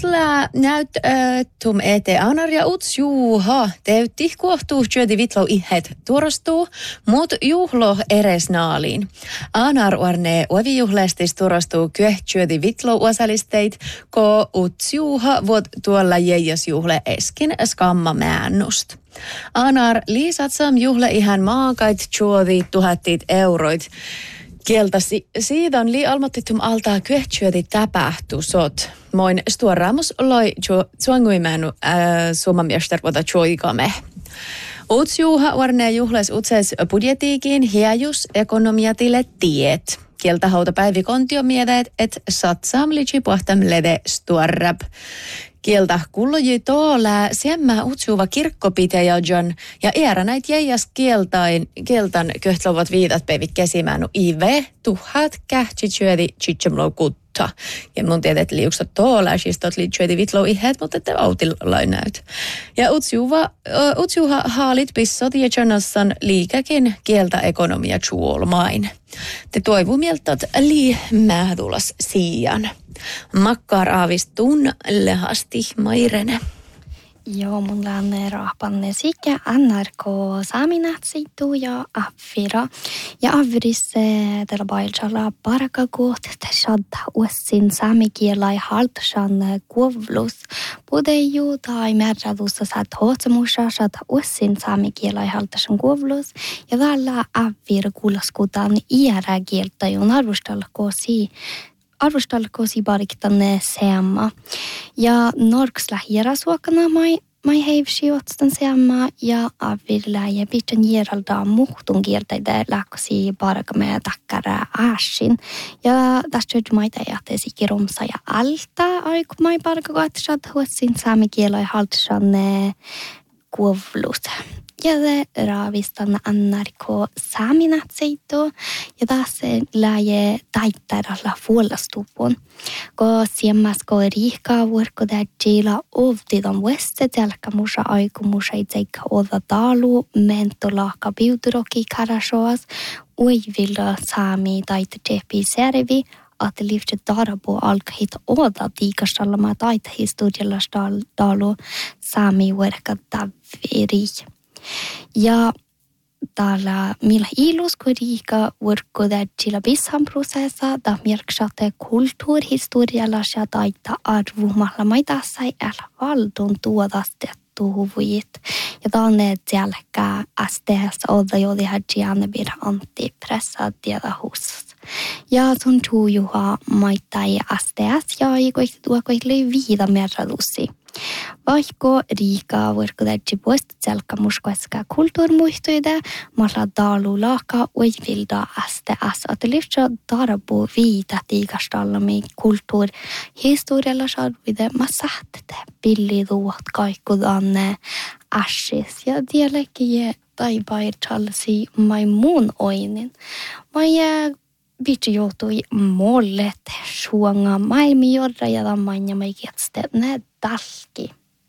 Utla näyt tum ete anar ja uts juha täytti kohtuu tjödi vitlo ihet turostuu, mut juhlo eres naaliin. Anar orne ovijuhlestis turostuu kyöhtjödi vitlo osallisteit, ko uts juha vod tuolla jäijäs juhle eskin skamma mäännust. Anar liisatsam juhle ihan maakait tjödi 1000 euroit. Kieltäsi siitä on almoittitum altaa kyöhtsyöti tapahtu sot. Moin stuoraamus loi tsuanguimänu suomamiester vota tjoikame. Utsjuha varne juhles utses budjetiikin hiajus ekonomiatille tiet. Kieltä hauta päivikontio miedet, et satsam litsi pohtam lede stuorrab. Kieltä kulloji toolla siemmä utsuva kirkkopitejajan ja iärä näit jäijäs kieltan köhtlovat viidat päivit kesimänu ive 1000 kähtsyödi tsitsemloukutta. Ja mun tiedät liuksat toolla, siis tot liitsyödi vitlo ihet, mutta ette autillai näyt. Ja utsuha haalit pissot ja tjönassan liikäkin kieltä ekonomia tjuolmain. Te toivumieltot mähdulas siian. Makkar aavistun lehasti mairene. Joo, mulla on raapanne sekä NRK Saaminatsitu ja Avvira. Ja Avvirissa tällä paikalla parakakuut, että shadda uussin saamikielai haltsan kuovlus. Pudeju tai määrädussa saat hoitsemussa shadda uussin saamikielai haltsan kuovlus. Ja tällä Avvira kuulaskutaan iäräkieltä, johon arvostalkosi bariktanne seamma. Ja norksla hierasuokana mai heivsi otstan seamma ja avilla ja pitän hieralda muhtun kierteitä lähkosi barakamme takkara aasin. Ja tästä maita jähtesi kirumsa ja alta aikumai barakagatshad huotsin saamikielä ja haltsanne kuovlus. Ja det raavistan NRK Saaminatsitu ja tässä lähe taittaralla vuolastupun. Ko siemmasko riikkaa vuorko täjillä ovtidan vuesset jälkämusa aikomusa itseikka oda talu mentolaaka piuturoki karashoas uivilla saami taitajepi servi att lyftet darabo alkahit oda tiikastallama taitahistoriallasta dalu saami vuorka taviri. Ja täällä millä iluskuriika vuorkodäjillä bishan prosessa da merksatte kulttuurihistorialla ja taita arvumalla maitassai älä valdun tuodastettu huvit. Ja tänne jälkää STS oda jodi häjianne bir antipressa tiedä hus. Ja sun tuujuha maitai STS ja ikoikti tuokoikli viida merradussi. Vaikka riikaa vuorkodäjä puolesta selkämuskoiska kulttuurimuistoida, malla dalu laaka uivilda STS, että lyhtsä darbu viitä tiikastallami kulttuurihistorialla saadvide mä sähtete pilliduot kaikkudanne äsis ja dialekki tai pairchalsi mai muun oinin. Mai vitsi joutui mollet suonga maailmi jorra ja tamman ja meikiätste ne talki.